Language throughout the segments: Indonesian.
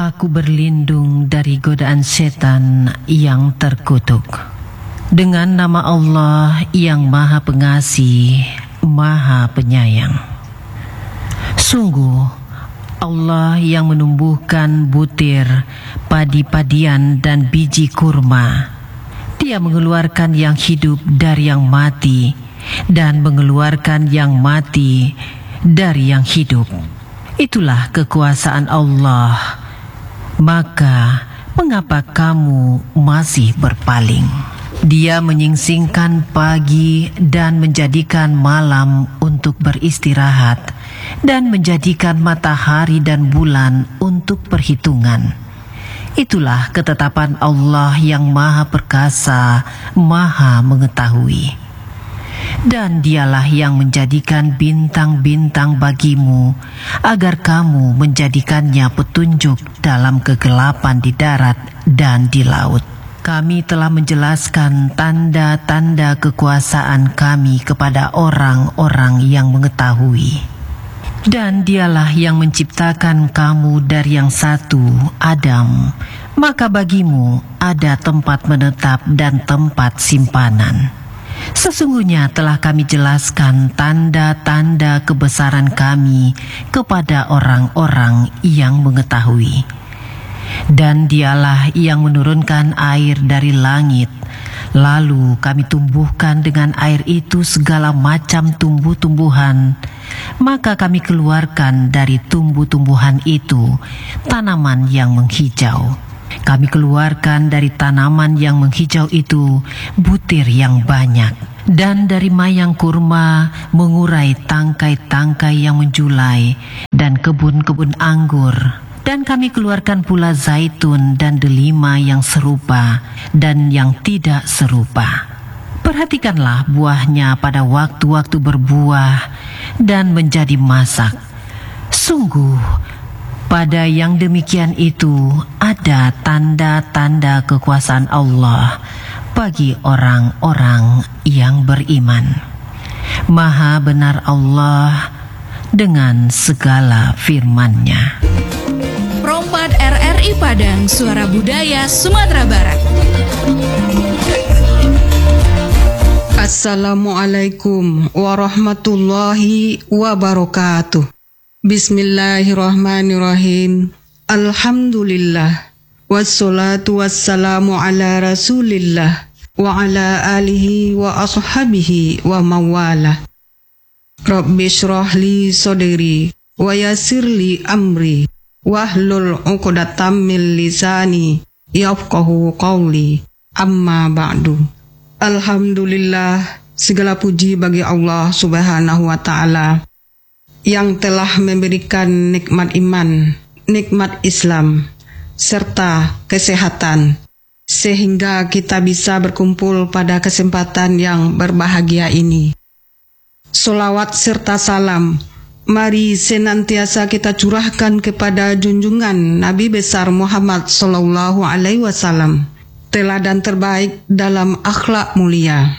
Aku berlindung dari godaan setan yang terkutuk. Dengan nama Allah yang Maha Pengasih, Maha Penyayang. Sungguh, Allah yang menumbuhkan butir, padi-padian dan biji kurma. Dia mengeluarkan yang hidup dari yang mati dan mengeluarkan yang mati dari yang hidup. Itulah kekuasaan Allah. Maka mengapa kamu masih berpaling? Dia menyingsingkan pagi dan menjadikan malam untuk beristirahat, dan menjadikan matahari dan bulan untuk perhitungan. Itulah ketetapan Allah yang Maha Perkasa, Maha Mengetahui. Dan dialah yang menjadikan bintang-bintang bagimu, agar kamu menjadikannya petunjuk dalam kegelapan di darat dan di laut. Kami telah menjelaskan tanda-tanda kekuasaan kami kepada orang-orang yang mengetahui. Dan dialah yang menciptakan kamu dari yang satu, Adam. Maka bagimu ada tempat menetap dan tempat simpanan. Sesungguhnya telah kami jelaskan tanda-tanda kebesaran kami kepada orang-orang yang mengetahui. Dan dialah yang menurunkan air dari langit, lalu kami tumbuhkan dengan air itu segala macam tumbuh-tumbuhan. Maka kami keluarkan dari tumbuh-tumbuhan itu tanaman yang menghijau. Kami keluarkan dari tanaman yang menghijau itu butir yang banyak. Dan dari mayang kurma mengurai tangkai-tangkai yang menjulai dan kebun-kebun anggur. Dan kami keluarkan pula zaitun dan delima yang serupa dan yang tidak serupa. Perhatikanlah buahnya pada waktu-waktu berbuah dan menjadi masak. Sungguh, pada yang demikian itu ada tanda-tanda kekuasaan Allah bagi orang-orang yang beriman. Maha benar Allah dengan segala firman-Nya. Prompat RRI Padang, Suara Budaya Sumatera Barat. Assalamualaikum warahmatullahi wabarakatuh. Bismillahirrahmanirrahim. Alhamdulillah. Wassalatu wassalamu ala rasulillah wa ala alihi wa ashabihi wa mawala. Rabbi syrah li sodiri wa yassir li amri wahlul 'uqdatam min lisani yafqahu qawli. Amma ba'du. Alhamdulillah, segala puji bagi Allah Subhanahu wa ta'ala yang telah memberikan nikmat iman, nikmat Islam, serta kesehatan, sehingga kita bisa berkumpul pada kesempatan yang berbahagia ini. Solawat serta salam mari senantiasa kita curahkan kepada junjungan Nabi besar Muhammad sallallahu alaihi wasallam, teladan terbaik dalam akhlak mulia.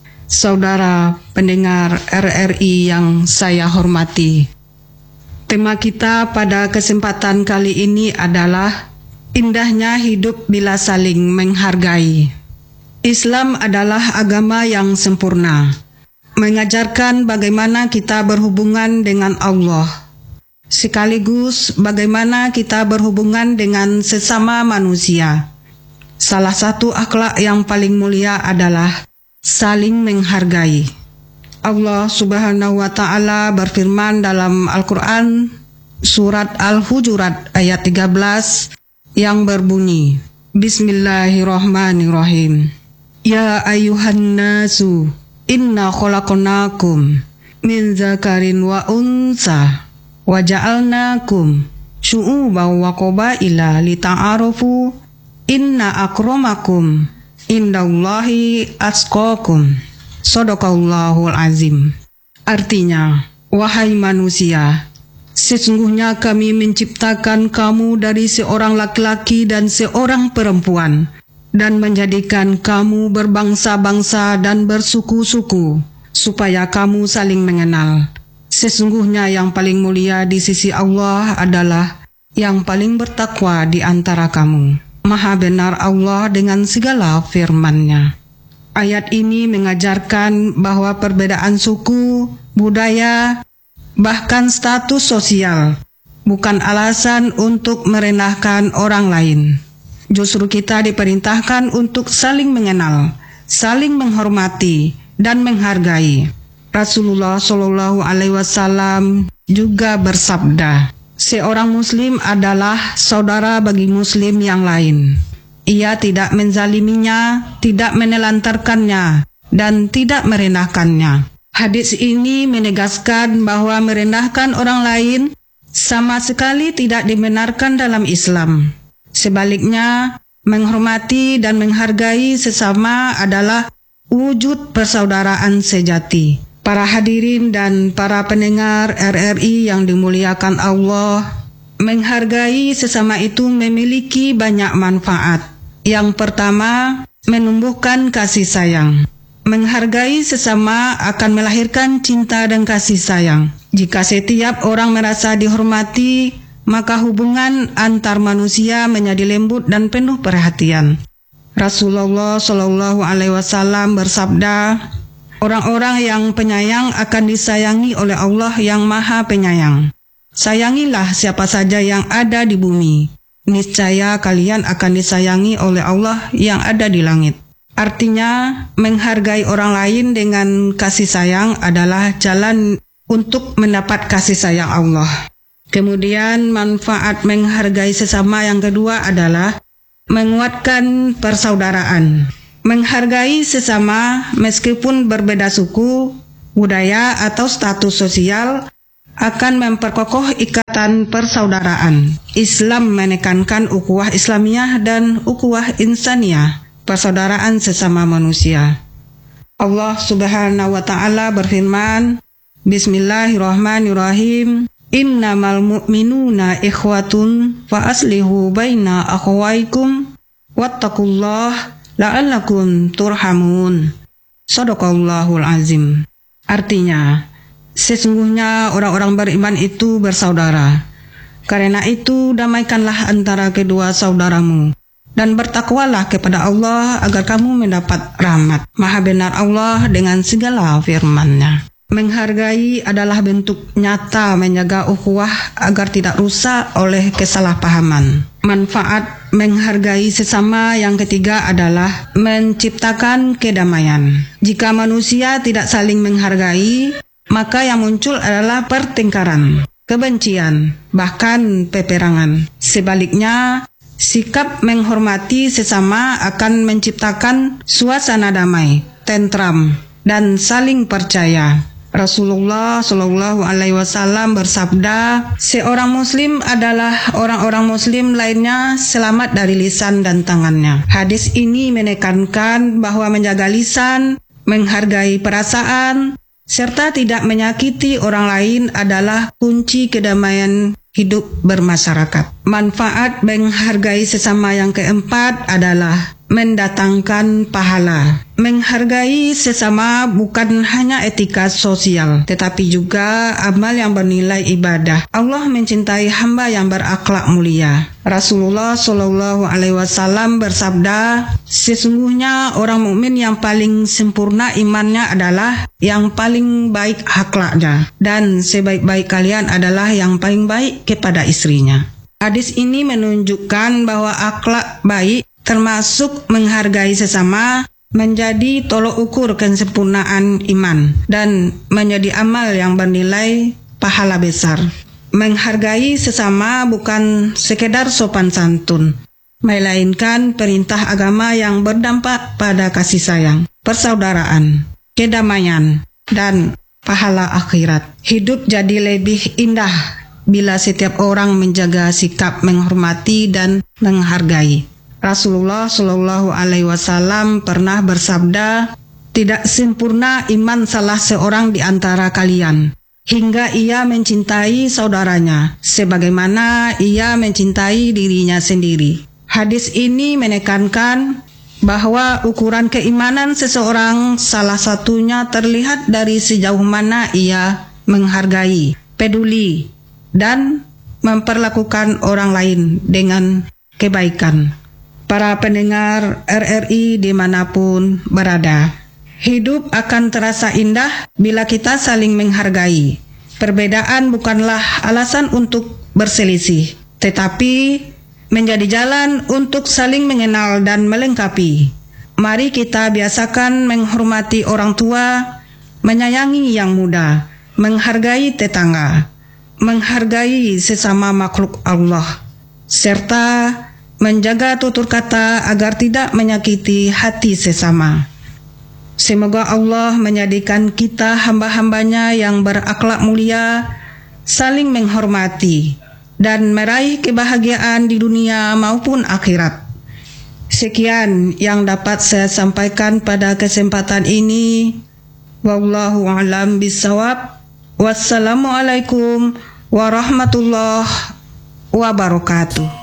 Saudara pendengar RRI yang saya hormati, tema kita pada kesempatan kali ini adalah indahnya hidup bila saling menghargai. Islam adalah agama yang sempurna, mengajarkan bagaimana kita berhubungan dengan Allah, sekaligus bagaimana kita berhubungan dengan sesama manusia. Salah satu akhlak yang paling mulia adalah saling menghargai. Allah Subhanahu wa ta'ala berfirman dalam Al-Quran surat Al-Hujurat ayat 13 yang berbunyi, Bismillahirrahmanirrahim. Ya ayuhan nasu, inna khalaqnakum min zakarin wa unsa wa ja'alnakum syu'uban wa qabaila lita'arufu inna akramakum indallahi atqakum. Shadaqallahul azim. Artinya, wahai manusia, sesungguhnya kami menciptakan kamu dari seorang laki-laki dan seorang perempuan, dan menjadikan kamu berbangsa-bangsa dan bersuku-suku, supaya kamu saling mengenal. Sesungguhnya yang paling mulia di sisi Allah adalah yang paling bertakwa di antara kamu. Maha benar Allah dengan segala firman-Nya. Ayat ini mengajarkan bahwa perbedaan suku, budaya, bahkan status sosial bukan alasan untuk merendahkan orang lain. Justru kita diperintahkan untuk saling mengenal, saling menghormati, dan menghargai. Rasulullah Shallallahu Alaihi Wasallam juga bersabda, seorang muslim adalah saudara bagi muslim yang lain. Ia tidak menzaliminya, tidak menelantarkannya, dan tidak merendahkannya. Hadis ini menegaskan bahwa merendahkan orang lain sama sekali tidak dibenarkan dalam Islam. Sebaliknya, menghormati dan menghargai sesama adalah wujud persaudaraan sejati. Para hadirin dan para pendengar RRI yang dimuliakan Allah, menghargai sesama itu memiliki banyak manfaat. Yang pertama, menumbuhkan kasih sayang. Menghargai sesama akan melahirkan cinta dan kasih sayang. Jika setiap orang merasa dihormati, maka hubungan antar manusia menjadi lembut dan penuh perhatian. Rasulullah Shallallahu Alaihi Wasallam bersabda, orang-orang yang penyayang akan disayangi oleh Allah yang Maha Penyayang. Sayangilah siapa saja yang ada di bumi. Niscaya kalian akan disayangi oleh Allah yang ada di langit. Artinya, menghargai orang lain dengan kasih sayang adalah jalan untuk mendapat kasih sayang Allah. Kemudian, manfaat menghargai sesama yang kedua adalah menguatkan persaudaraan. Menghargai sesama meskipun berbeda suku, budaya, atau status sosial akan memperkokoh ikatan persaudaraan. Islam menekankan ukhuwah Islamiyah dan ukhuwah insaniyah, persaudaraan sesama manusia. Allah Subhanahu wa Ta'ala berfirman, Bismillahirrahmanirrahim, Innamal mu'minuna ikhwatun fa aslihu baina akhawaikum wattaqullah la'allakum turhamun. Shadaqallahul azim. Artinya, sesungguhnya orang-orang beriman itu bersaudara. Karena itu, damaikanlah antara kedua saudaramu, dan bertakwalah kepada Allah agar kamu mendapat rahmat. Maha benar Allah dengan segala firman-Nya. Menghargai adalah bentuk nyata menjaga ukhuwah agar tidak rusak oleh kesalahpahaman. Manfaat menghargai sesama yang ketiga adalah menciptakan kedamaian. Jika manusia tidak saling menghargai, maka yang muncul adalah pertengkaran, kebencian, bahkan peperangan. Sebaliknya, sikap menghormati sesama akan menciptakan suasana damai, tentram, dan saling percaya. Rasulullah Shallallahu Alaihi Wasallam bersabda, seorang muslim adalah orang-orang muslim lainnya selamat dari lisan dan tangannya. Hadis ini menekankan bahwa menjaga lisan, menghargai perasaan, serta tidak menyakiti orang lain adalah kunci kedamaian hidup bermasyarakat. Manfaat menghargai sesama yang keempat adalah mendatangkan pahala. Menghargai sesama bukan hanya etika sosial, tetapi juga amal yang bernilai ibadah. Allah mencintai hamba yang berakhlak mulia. Rasulullah Shallallahu Alaihi Wasallam bersabda, sesungguhnya orang mukmin yang paling sempurna imannya adalah yang paling baik akhlaknya, dan sebaik-baik kalian adalah yang paling baik kepada istrinya. Hadis ini menunjukkan bahwa akhlak baik termasuk menghargai sesama menjadi tolok ukur kesempurnaan iman dan menjadi amal yang bernilai pahala besar. Menghargai sesama bukan sekedar sopan santun, melainkan perintah agama yang berdampak pada kasih sayang, persaudaraan, kedamaian, dan pahala akhirat. Hidup jadi lebih indah bila setiap orang menjaga sikap menghormati dan menghargai. Rasulullah Shallallahu Alaihi Wasallam pernah bersabda, tidak sempurna iman salah seorang di antara kalian hingga ia mencintai saudaranya sebagaimana ia mencintai dirinya sendiri. Hadis ini menekankan bahwa ukuran keimanan seseorang salah satunya terlihat dari sejauh mana ia menghargai, peduli, dan memperlakukan orang lain dengan kebaikan. Para pendengar RRI dimanapun berada, hidup akan terasa indah bila kita saling menghargai. Perbedaan bukanlah alasan untuk berselisih, tetapi menjadi jalan untuk saling mengenal dan melengkapi. Mari kita biasakan menghormati orang tua, menyayangi yang muda, menghargai tetangga, menghargai sesama makhluk Allah, serta menjaga tutur kata agar tidak menyakiti hati sesama. Semoga Allah menjadikan kita hamba-hambanya yang berakhlak mulia, saling menghormati, dan meraih kebahagiaan di dunia maupun akhirat. Sekian yang dapat saya sampaikan pada kesempatan ini. Wallahu a'lam bishawab. Wassalamualaikum warahmatullahi wabarakatuh.